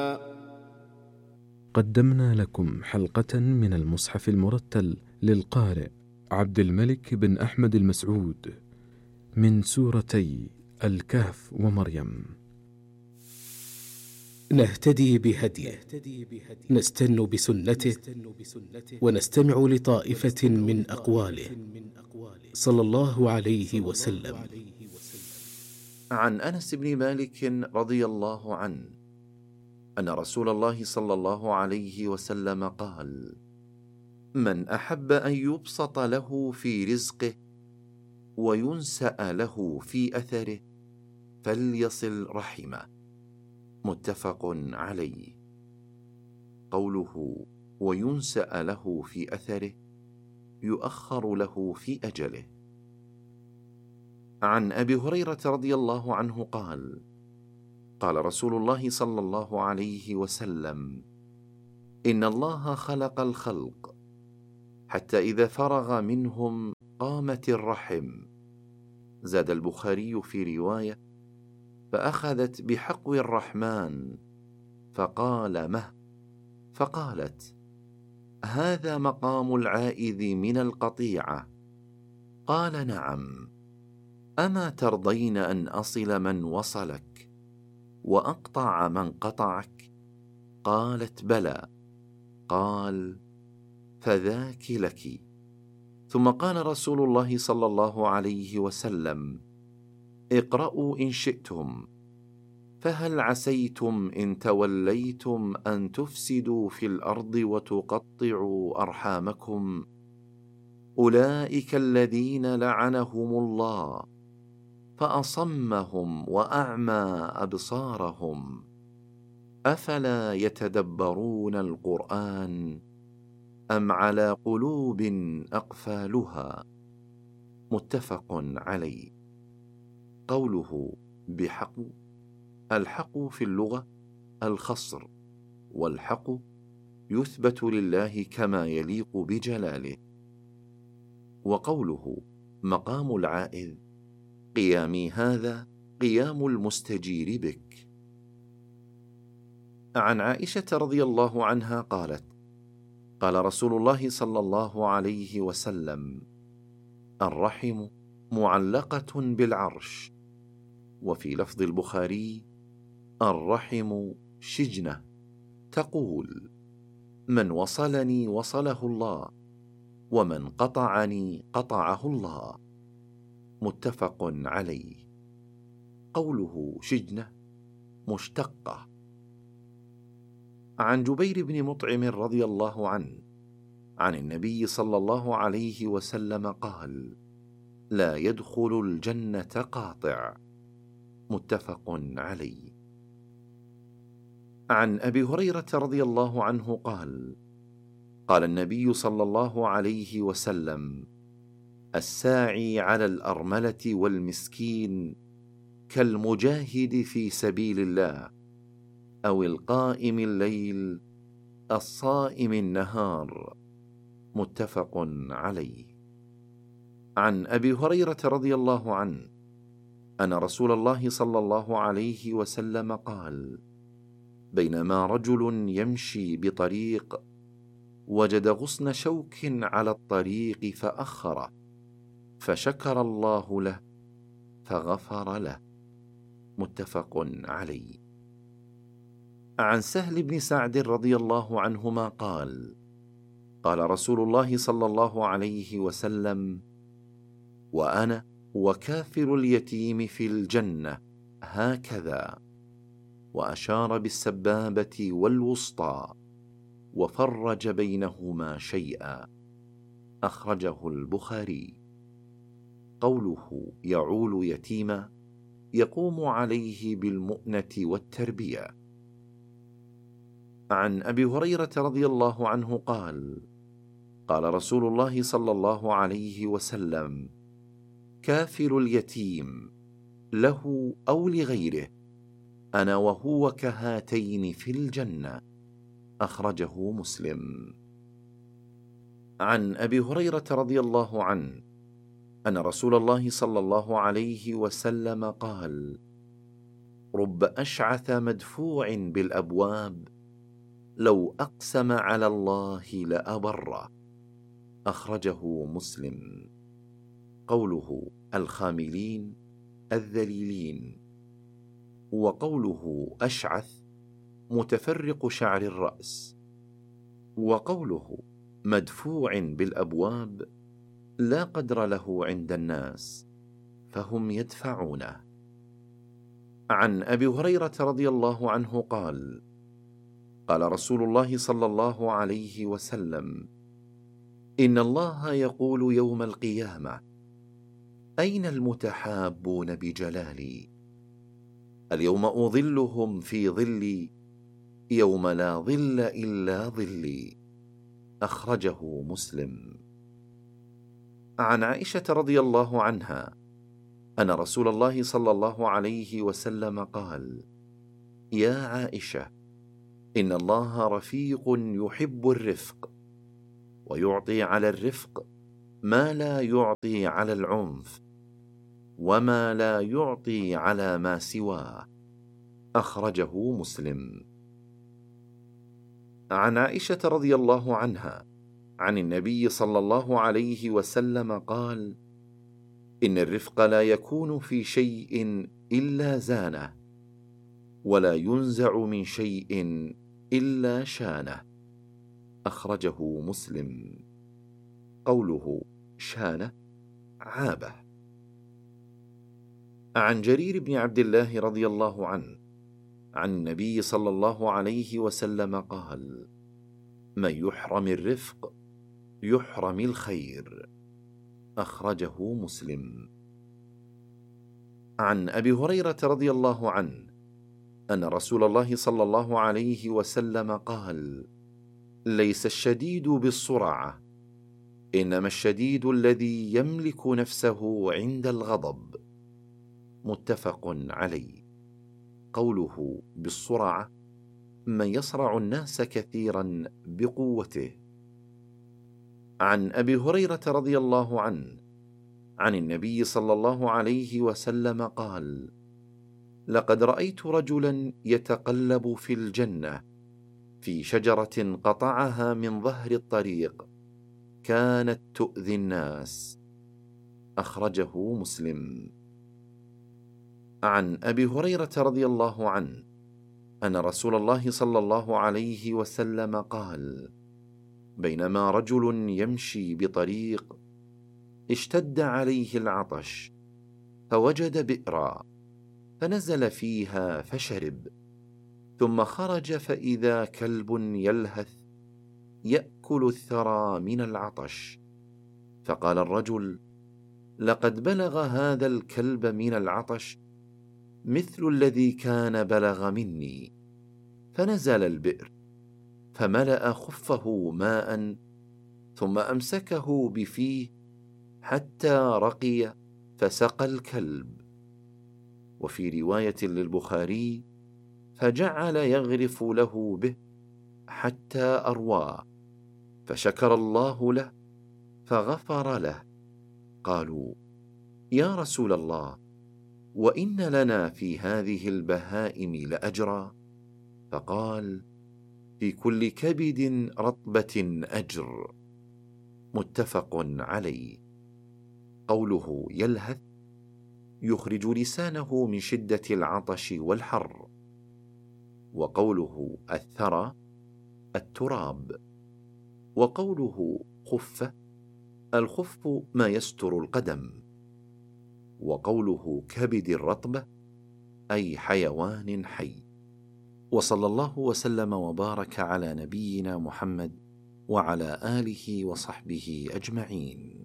قدمنا لكم حلقة من المصحف المرتل للقارئ عبد الملك بن أحمد المسعود من سورتي الكهف ومريم. نهتدي بهديه، نستن بسنته، ونستمع لطائفة من أقواله صلى الله عليه وسلم. عن أنس بن مالك رضي الله عنه أن رسول الله صلى الله عليه وسلم قال: من أحب أن يبسط له في رزقه وينسأ له في أثره فليصل رحمه. متفق عليه. قوله وينسأ له في أثره يؤخر له في أجله. عن أبي هريرة رضي الله عنه قال: قال رسول الله صلى الله عليه وسلم: إن الله خلق الخلق حتى إذا فرغ منهم قامت الرحم. زاد البخاري في رواية: فأخذت بحقو الرحمن فقال مه، فقالت: هذا مقام العائذ من القطيعة. قال: نعم. أما ترضين أن أصل من وصلك وأقطع من قطعك؟ قالت: بلى. قال: فذاك لك. ثم قال رسول الله صلى الله عليه وسلم: اقرأوا إن شئتم، فهل عسيتم إن توليتم أن تفسدوا في الأرض وتقطعوا أرحامكم؟ أولئك الذين لعنهم الله فأصمهم وأعمى أبصارهم، أفلا يتدبرون القرآن أم على قلوب أقفالها؟ متفق عليه. قوله بحق: الحق في اللغة الخصر، والحق يثبت لله كما يليق بجلاله. وقوله مقام العائذ: قيامي هذا قيام المستجير بك. عن عائشة رضي الله عنها قالت: قال رسول الله صلى الله عليه وسلم: الرحم معلقة بالعرش. وفي لفظ البخاري: الرحم شجنة، تقول: من وصلني وصله الله، ومن قطعني قطعه الله. متفق عليه. قوله شجنة مشتقة. عن جبير بن مطعم رضي الله عنه عن النبي صلى الله عليه وسلم قال: لا يدخل الجنة قاطع. متفق عليه. عن أبي هريرة رضي الله عنه قال: قال النبي صلى الله عليه وسلم: الساعي على الأرملة والمسكين كالمجاهد في سبيل الله، أو القائم الليل الصائم النهار. متفق عليه. عن أبي هريرة رضي الله عنه أن رسول الله صلى الله عليه وسلم قال: بينما رجل يمشي بطريق وجد غصن شوك على الطريق فأخره، فشكر الله له فغفر له. متفق عليه. عن سهل بن سعد رضي الله عنهما قال: قال رسول الله صلى الله عليه وسلم: وأنا وكافر اليتيم في الجنة هكذا، وأشار بالسبابة والوسطى وفرج بينهما شيئا. أخرجه البخاري. قوله يعول يتيما يقوم عليه بالمؤنة والتربية. عن أبي هريرة رضي الله عنه قال: قال رسول الله صلى الله عليه وسلم: كافل اليتيم له أو لغيره أنا وهو كهاتين في الجنة. أخرجه مسلم. عن أبي هريرة رضي الله عنه أن رسول الله صلى الله عليه وسلم قال: رب أشعث مدفوع بالأبواب لو أقسم على الله لأبره. أخرجه مسلم. قوله الخاملين الذليلين، وقوله أشعث متفرق شعر الرأس، وقوله مدفوع بالأبواب لا قدر له عند الناس فهم يدفعونه. عن أبي هريرة رضي الله عنه قال: قال رسول الله صلى الله عليه وسلم: إن الله يقول يوم القيامة: أين المتحابون بجلالي؟ اليوم أظلهم في ظلي يوم لا ظل إلا ظلي. أخرجه مسلم. عن عائشة رضي الله عنها أن رسول الله صلى الله عليه وسلم قال: يا عائشة، إن الله رفيق يحب الرفق، ويعطي على الرفق ما لا يعطي على العنف، وما لا يعطي على ما سواه. أخرجه مسلم. عن عائشة رضي الله عنها عن النبي صلى الله عليه وسلم قال: إن الرفق لا يكون في شيء إلا زانه، ولا ينزع من شيء إلا شانه. أخرجه مسلم. قوله شانه عابه. عن جرير بن عبد الله رضي الله عنه عن النبي صلى الله عليه وسلم قال: من يحرم الرفق يحرم الخير. أخرجه مسلم. عن أبي هريرة رضي الله عنه أن رسول الله صلى الله عليه وسلم قال: ليس الشديد بالصرعة، إنما الشديد الذي يملك نفسه عند الغضب. متفق عليه. قوله بالصرعة من يصرع الناس كثيرا بقوته. عن أبي هريرة رضي الله عنه عن النبي صلى الله عليه وسلم قال: لقد رأيت رجلا يتقلب في الجنة في شجرة قطعها من ظهر الطريق كانت تؤذي الناس. أخرجه مسلم. عن أبي هريرة رضي الله عنه أن رسول الله صلى الله عليه وسلم قال: بينما رجل يمشي بطريق اشتد عليه العطش، فوجد بئرا فنزل فيها فشرب، ثم خرج فإذا كلب يلهث يأكل الثرى من العطش، فقال الرجل: لقد بلغ هذا الكلب من العطش مثل الذي كان بلغ مني. فنزل البئر فملأ خفه ماء، ثم أمسكه بفيه حتى رقي فسقى الكلب. وفي رواية للبخاري: فجعل يغرف له به حتى أرواه، فشكر الله له فغفر له. قالوا: يا رسول الله، وإن لنا في هذه البهائم لأجرا؟ فقال: في كل كبد رطبة أجر. متفق عليه. قوله يلهث يخرج لسانه من شدة العطش والحر. وقوله الثرى التراب. وقوله خف الخف ما يستر القدم. وقوله كبد الرطبة أي حيوان حي. وصلى الله وسلم وبارك على نبينا محمد وعلى آله وصحبه أجمعين.